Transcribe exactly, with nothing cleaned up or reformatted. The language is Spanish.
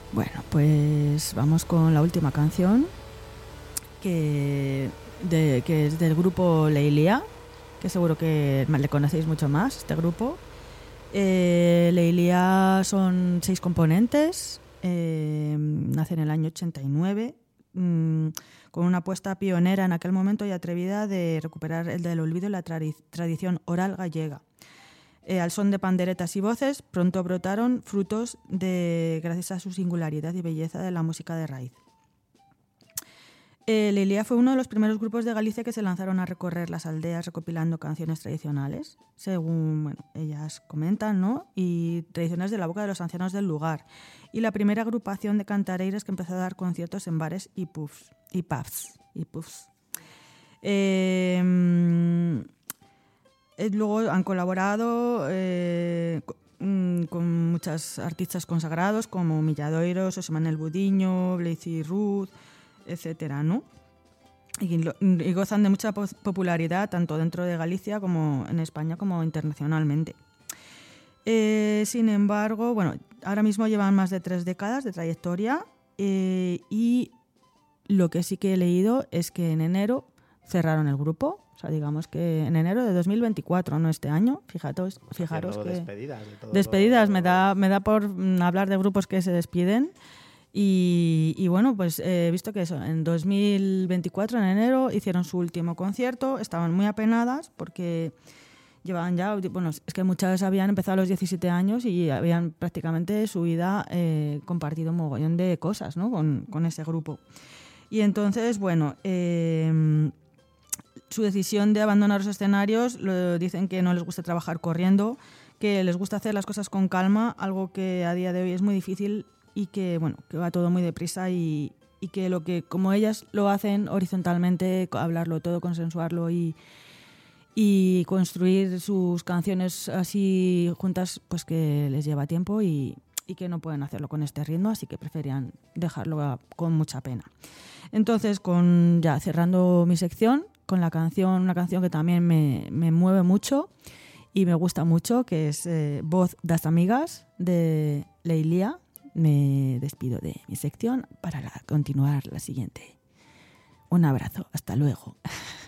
Bueno, pues vamos con la última canción, que, de, que es del grupo Leilia, que seguro que le conocéis mucho más, este grupo. Eh, Leilia son seis componentes, eh, nace en el año ochenta y nueve, mmm, con una apuesta pionera en aquel momento y atrevida de recuperar el del olvido y la tradi- tradición oral gallega. Eh, al son de panderetas y voces, pronto brotaron frutos de, gracias a su singularidad y belleza de la música de raíz. Eh, Leilia fue uno de los primeros grupos de Galicia que se lanzaron a recorrer las aldeas recopilando canciones tradicionales, según bueno, ellas comentan, ¿no? Y tradiciones de la boca de los ancianos del lugar. Y la primera agrupación de cantareiras que empezó a dar conciertos en bares y pubs. Y pubs. Y pubs. Eh, Luego han colaborado eh, con muchos artistas consagrados como Milladoiro, José Manuel Budiño, Blazy Ruth, etcétera, ¿no? Y, lo, y gozan de mucha popularidad tanto dentro de Galicia como en España como internacionalmente. Eh, sin embargo, bueno, ahora mismo llevan más de tres décadas de trayectoria eh, y lo que sí que he leído es que en enero cerraron el grupo. O sea, digamos que en enero de dos mil veinticuatro, no este año. Fijaros, fijaros que... Despedidas. De todo despedidas, lo... me da, me da por hablar de grupos que se despiden. Y, y bueno, pues he visto que eso, en dos mil veinticuatro, en enero, hicieron su último concierto. Estaban muy apenadas porque llevaban ya... Bueno, es que muchas habían empezado a los diecisiete años y habían prácticamente su vida eh, compartido un mogollón de cosas, ¿no? con, con ese grupo. Y entonces, bueno... Eh, su decisión de abandonar los escenarios, lo dicen que no les gusta trabajar corriendo, que les gusta hacer las cosas con calma, algo que a día de hoy es muy difícil y que, bueno, que va todo muy deprisa y, y que lo que, como ellas lo hacen horizontalmente, hablarlo todo, consensuarlo y, y construir sus canciones así juntas, pues que les lleva tiempo y, y que no pueden hacerlo con este ritmo, así que preferían dejarlo con mucha pena. Entonces, con ya cerrando mi sección, con la canción, una canción que también me, me mueve mucho y me gusta mucho, que es eh, Voz das Amigas, de Leilia. Me despido de mi sección para la, continuar la siguiente. Un abrazo, hasta luego.